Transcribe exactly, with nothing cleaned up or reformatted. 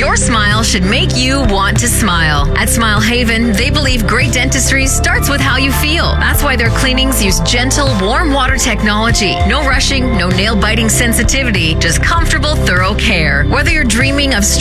Your smile should make you want to smile. At Smile Haven, they believe great dentistry starts with how you feel. That's why their cleanings use gentle, warm water technology. No rushing, no nail-biting sensitivity, just comfortable, thorough care. Whether you're dreaming of